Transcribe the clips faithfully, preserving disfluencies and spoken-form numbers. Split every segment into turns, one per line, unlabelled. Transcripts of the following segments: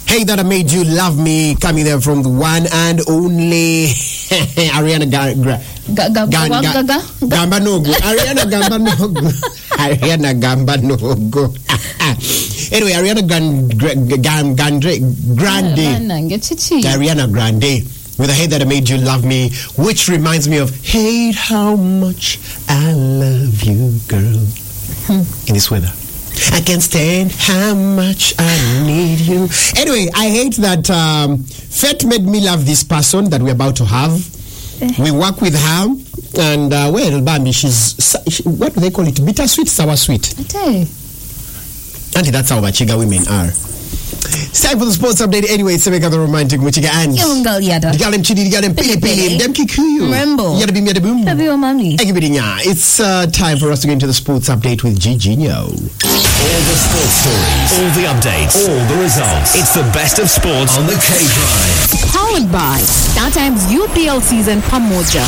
Hey, that I made you love me. Coming there from the one and only Ariana Ga- Gra-
Ga- Ga-
Ga-
Ga-
Ga-
Ga-
Gambanogo. Ariana Gambanogo. Ariana Gambanogo. Anyway, Ariana Gan- Gan- Gan- Grande. Ariana Grande. With a Hey That I Made You Love Me, which reminds me of Hate How Much I Love You, Girl. Hmm. In this weather. I can't stand how much I need you. Anyway, I hate that um, Fate made me love this person that we're about to have. We work with her, and uh, well, Bambi, she's, she, what do they call it? Bittersweet, sour sweet.
Okay.
Auntie, that's how Machiga women are. It's time for the sports update. Anyway, it's the romantic Machiga and
Yungal Yada.
You got him chidi, you got him pili pili, them kikuyu.
Remember.
Yada bim yada boom.
Love you, mommy.
It's uh, time for us to get into the sports update with Gigino.
All the sports stories, all the updates, all the results. It's the best of sports on the K-Drive.
Powered by StarTimes U P L season Pamoja.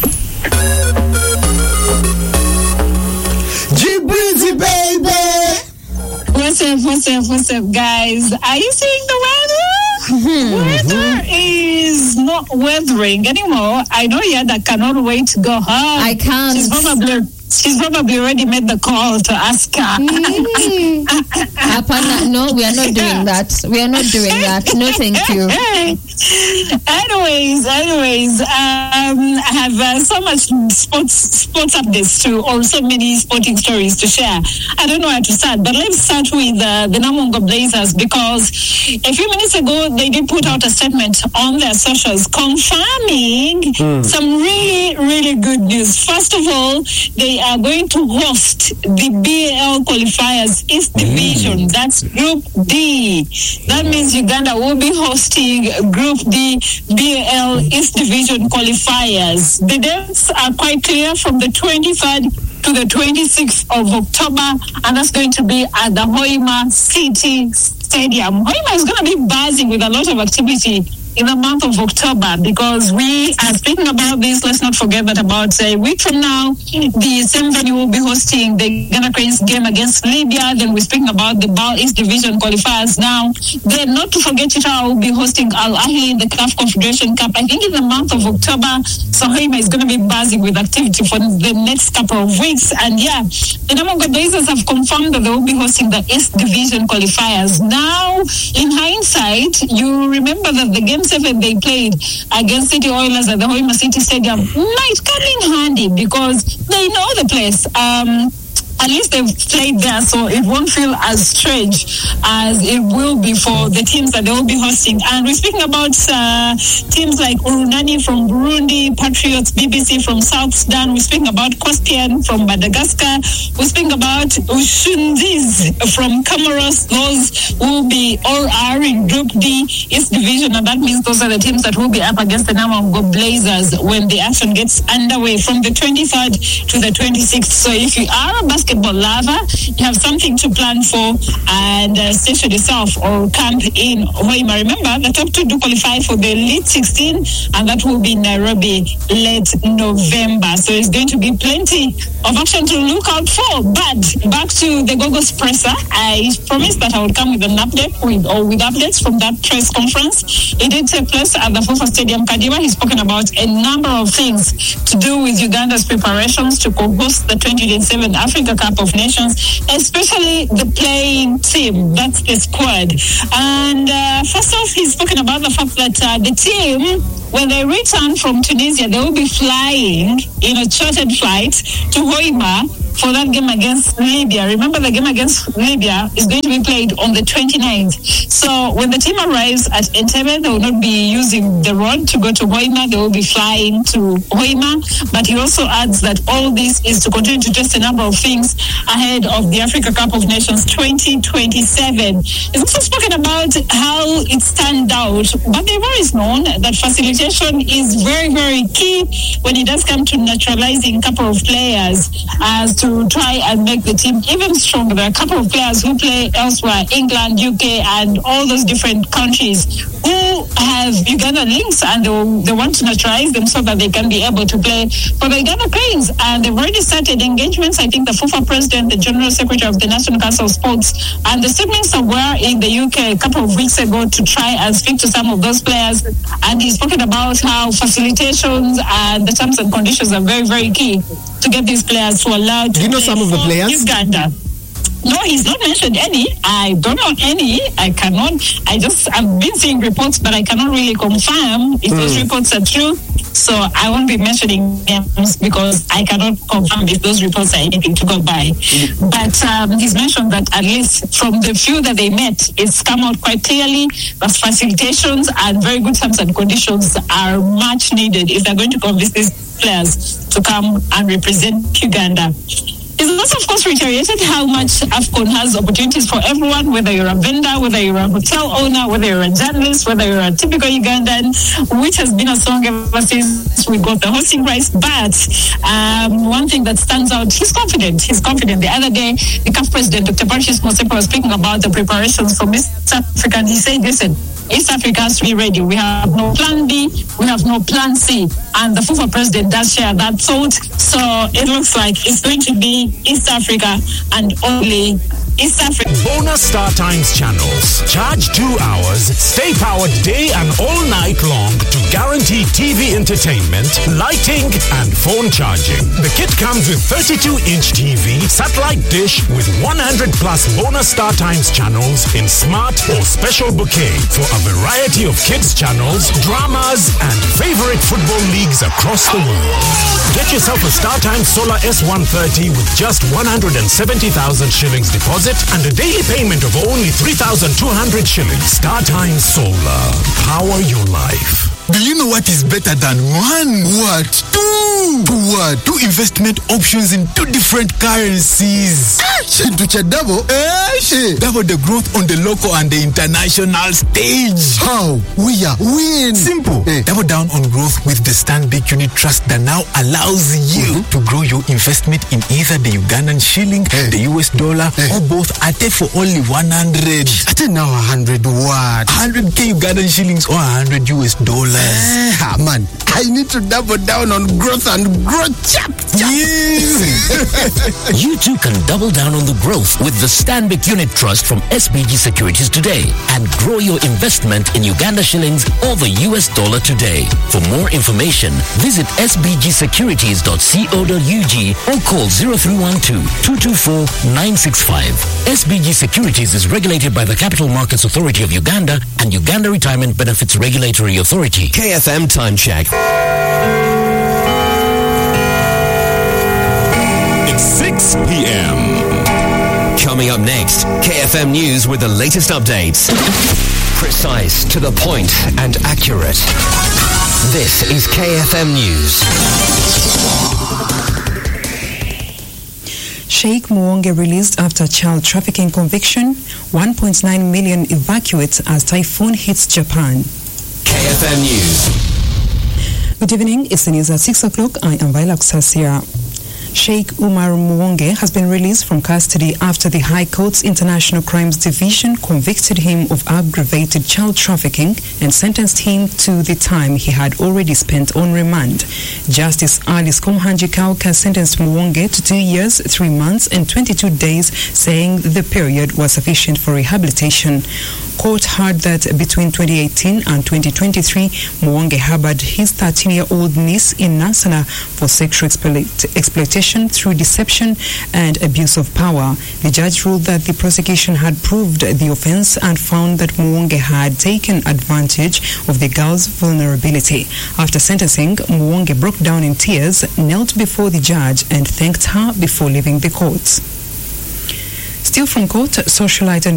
Jibrizi baby.
What's up, what's up, what's up, guys? Are you seeing the weather? Mm-hmm. Weather is not weathering anymore. I know Yada cannot wait to go home.
I can't.
She's probably, she's probably already made the call to ask her.
Mm. Apana, no, we are not doing that. We are not doing that. No, thank you.
anyways, anyways, um, I have uh, so much sports sports updates to, or so many sporting stories to share. I don't know where to start, but let's start with uh, the Namungo Blazers, because a few minutes ago they did put out a statement on their socials confirming mm. some really, really good news. First of all, they are going to host the B L qualifiers East Division. Mm. That's Group D. That means Uganda will be hosting Group D B L East Division qualifiers. The dates are quite clear, from the twenty-third to the twenty-sixth of October, and that's going to be at the Hoima City Stadium. Hoima is going to be buzzing with a lot of activity in the month of October, because we are speaking about this. Let's not forget that about a week from now, the same venue will be hosting the Ghana Cranes game against Libya. Then we're speaking about the B A L East Division qualifiers now. Then, not to forget, Chita will be hosting Al Ahly in the C A F Confederation Cup, I think in the month of October. So Hoima is going to be buzzing with activity for the next couple of weeks. And yeah, the Namungo Blazers have confirmed that they will be hosting the East Division qualifiers. Now, in hindsight, you remember that the game seven they played against City Oilers at the Hoima City Stadium might come in handy, because they know the place. Um, at least they've played there, so it won't feel as strange as it will be for the teams that they will be hosting. And we're speaking about uh, teams like Urunani from Burundi, Patriots B B C from South Sudan. We're speaking about Costian from Madagascar. We're speaking about Ushundiz from Comoros. Those will be or are in Group D East Division, and that means those are the teams that will be up against the Namungo Blazers when the action gets underway from the twenty-third to the twenty-sixth. So if you are a basketball lover, you have something to plan for, and uh, station yourself or camp in Hoima. Remember, the top two do qualify for the Elite sixteen, and that will be in Nairobi late November. So it's going to be plenty of action to look out for. But back to the Gogos presser. I promised that I would come with an update with or with updates from that press conference. It did take place at the FUFA Stadium, Kadiba. He's spoken about a number of things to do with Uganda's preparations to co-host the twenty twenty-seven Africa Cup of Nations, especially the playing team. That's the squad. And uh, first off, he's spoken about the fact that uh, the team, when they return from Tunisia, they will be flying in a chartered flight to Hoima for that game against Libya. Remember, the game against Libya is going to be played on the twenty-ninth. So when the team arrives at Entebbe, they will not be using the road to go to Hoima. They will be flying to Hoima. But he also adds that all this is to continue to test a number of things ahead of the Africa Cup of Nations twenty twenty-seven. He's also spoken about how it stand out, but they've always known that facilitation is very, very key when it does come to naturalizing a couple of players as to try and make the team even stronger. There are a couple of players who play elsewhere, England, U K, and all those different countries who have Uganda links, and they, they want to naturalize them so that they can be able to play for the Uganda Cranes. And they've already started engagements. I think the FIFA president, the general secretary of the National Council of Sports, and the siblings were in the U K a couple of weeks ago to try and speak to some of those players. And he's spoken about how facilitations and the terms and conditions are very, very key to get these players to allow to
Do you know some of the players?
Uganda. No, he's not mentioned any. I don't know any. I cannot. I just, I've been seeing reports, but I cannot really confirm if mm. those reports are true. So I won't be mentioning names because I cannot confirm if those reports are anything to go by. Mm. But um, he's mentioned that at least from the few that they met, it's come out quite clearly that facilitations and very good terms and conditions are much needed if they're going to convince these players to come and represent Uganda. He's also, of course, reiterated how much AFCON has opportunities for everyone, whether you're a vendor, whether you're a hotel owner, whether you're a journalist, whether you're a typical Ugandan, which has been a song ever since we got the hosting rights. But um, one thing that stands out, he's confident. He's confident. The other day, the C A F president, Doctor Patrice Motsepe, was speaking about the preparations for East Africa, and he said, listen, East Africa has to be ready. We have no plan B, we have no plan C. And the FIFA president does share that thought. So it looks like it's going to be East Africa and only East Africa.
Bonus Star Times channels. Charge two hours, stay powered day and all night long to guarantee T V entertainment, lighting, and phone charging. The kit comes with thirty-two inch T V, satellite dish with one hundred plus Bonus Star Times channels in smart or special bouquet for a variety of kids channels, dramas, and favorite football leagues across the world. Get yourself a Star Times Solar S one thirty with just one hundred seventy thousand shillings deposit and a daily payment of only three thousand two hundred shillings. Star Times Solar. Power your life.
Do you know what is better than one? What? Two! Two what? Two investment options in two different currencies. Chintu cha double? Eh? Double the growth on the local and the international stage. How? We are win. Simple. Eh. Double down on growth with the Stanbic Unit Trust that now allows you mm-hmm. to grow your investment in either the Ugandan shilling, eh. the U S dollar, eh. or both at for only one hundred. At now one hundred what? one hundred K Ugandan shillings or one hundred U S dollars. Ah, man, I need to double down on growth and grow chap.
Yes. You too can double down on the growth with the Stanbic Unit Trust from S B G Securities today and grow your investment in Uganda shillings or the U S dollar today. For more information, visit s b g securities dot co dot u g or call zero three one two, two two four, nine six five. S B G Securities is regulated by the Capital Markets Authority of Uganda and Uganda Retirement Benefits Regulatory Authority.
K F M Time Check.
It's six p.m.
Coming up next, K F M News with the latest updates. Precise, to the point, and accurate. This is K F M News.
Sheikh Muwonge released after child trafficking conviction. one point nine million evacuates as typhoon hits Japan.
K F M News.
Good evening. It's the news at six o'clock. I am Viola Kusasira. Sheikh Umar Muwonge has been released from custody after the High Court's International Crimes Division convicted him of aggravated child trafficking and sentenced him to the time he had already spent on remand. Justice Alice Komhanji Kauka sentenced Muwonge to two years, three months and twenty-two days, saying the period was sufficient for rehabilitation. Court heard that between twenty eighteen and twenty twenty-three, Muwonge harbored his thirteen-year-old niece in Nansana for sexual exploit- exploitation through deception and abuse of power. The judge ruled that the prosecution had proved the offense and found that Muwonge had taken advantage of the girl's vulnerability. After sentencing, Muwonge broke down in tears, knelt before the judge and thanked her before leaving the court. Still from court, socialite and